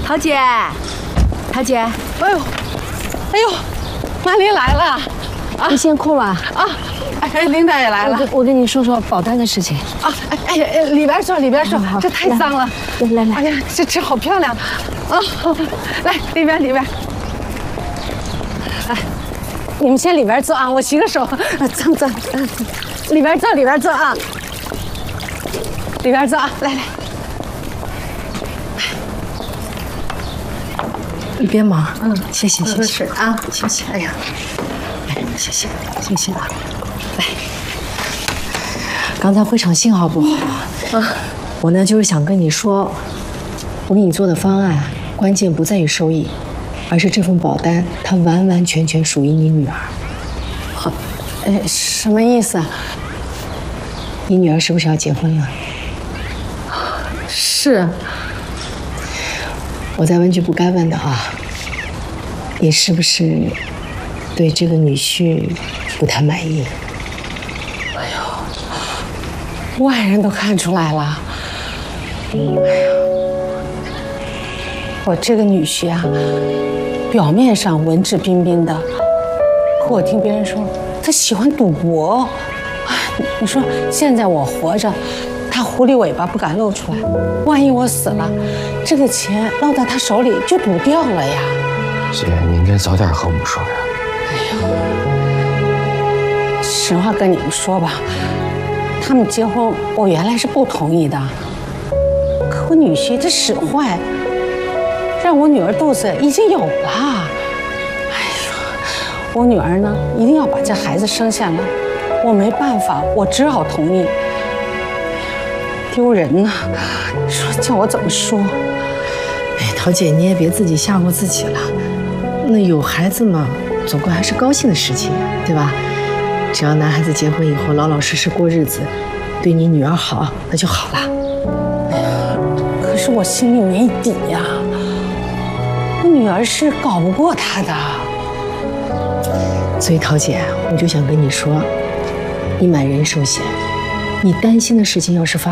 桃姐，桃姐， 哎呦，妈您来了啊！你先哭了啊！ 哎，琳达也来了。 我跟你说说保单的事情啊！哎呀，里边坐，里边坐，这太脏了。 来， 哎呀，这好漂亮啊！来，里边。哎，你们先里边坐啊，我洗个手，脏。里边坐啊，里边坐啊，来。 你别忙，谢谢啊，谢谢。哎呀， 来，谢谢啊，来。刚才会场信号不好啊，我呢就是想跟你说，我给你做的方案，关键不在于收益，而是这份保单它完完全全属于你女儿。 好，什么意思啊？ 你女儿是不是要结婚了？ 是。 我再问句不该问的啊，你是不是对这个女婿不太满意？ 哎呦，外人都看出来了。哎呀，我这个女婿啊，表面上文质彬彬的，可我听别人说他喜欢赌博。你说现在我活着，他狐狸尾巴不敢露出来，万一我死了，这个钱落到他手里就赌掉了呀。 姐，你应该早点和我们说呀。 哎呦，实话跟你们说吧，他们结婚我原来是不同意的，可我女婿这使坏，让我女儿肚子已经有了。哎呦，我女儿呢一定要把这孩子生下来，我没办法，我只好同意。丢人呐！你说叫我怎么说？ 哎，桃姐，你也别自己吓唬自己了。那有孩子嘛，总归还是高兴的事情，对吧？只要男孩子结婚以后老老实实过日子，对你女儿好，那就好了。 哎呀，可是我心里没底呀，我女儿是搞不过他的。 所以桃姐，我就想跟你说，你买人寿险，你担心的事情要是发